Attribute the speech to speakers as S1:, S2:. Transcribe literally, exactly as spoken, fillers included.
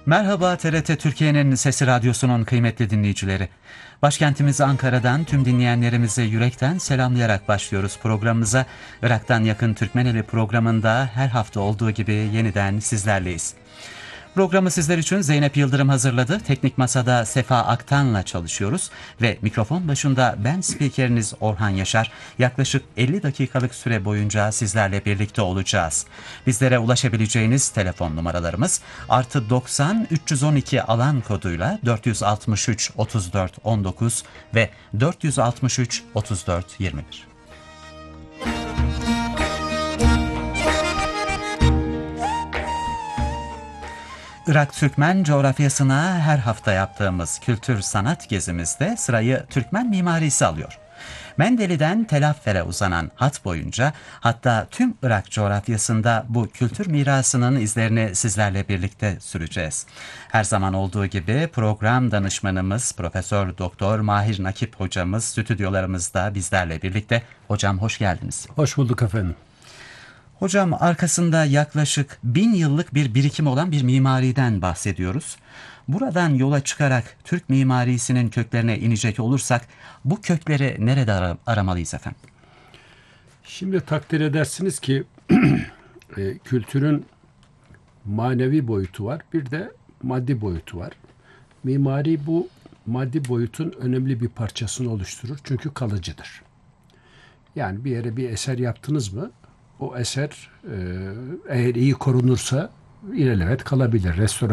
S1: Merhaba T R T Türkiye'nin Sesi Radyosu'nun kıymetli dinleyicileri. Başkentimiz Ankara'dan tüm dinleyenlerimizi yürekten selamlayarak başlıyoruz programımıza. Irak'tan Yakın Türkmeneli programında her hafta olduğu gibi yeniden sizlerleyiz. Programı sizler için Zeynep Yıldırım hazırladı. Teknik Masa'da Sefa Aktan'la çalışıyoruz ve mikrofon başında ben spikeriniz Orhan Yaşar. Yaklaşık elli dakikalık süre boyunca sizlerle birlikte olacağız. Bizlere ulaşabileceğiniz telefon numaralarımız artı doksan üç yüz on iki alan koduyla dört yüz altmış üç otuz dört on dokuz ve dört yüz altmış üç otuz dört yirmi bir. Irak Türkmen coğrafyasına her hafta yaptığımız kültür sanat gezimizde sırayı Türkmen mimarisi alıyor. Mendeli'den Tel Affer'e uzanan hat boyunca, hatta tüm Irak coğrafyasında bu kültür mirasının izlerini sizlerle birlikte süreceğiz. Her zaman olduğu gibi program danışmanımız Profesör Doktor Mahir Nakip hocamız stüdyolarımızda bizlerle birlikte. Hocam hoş geldiniz.
S2: Hoş bulduk efendim.
S1: Hocam, arkasında yaklaşık bin yıllık bir birikim olan bir mimariden bahsediyoruz. Buradan yola çıkarak Türk mimarisinin köklerine inecek olursak bu kökleri nerede ara- aramalıyız efendim?
S2: Şimdi takdir edersiniz ki e, kültürün manevi boyutu var, bir de maddi boyutu var. Mimari bu maddi boyutun önemli bir parçasını oluşturur çünkü kalıcıdır. Yani bir yere bir eser yaptınız mı, o eser e, eğer iyi korunursa ilelebet kalabilir. Restorasyon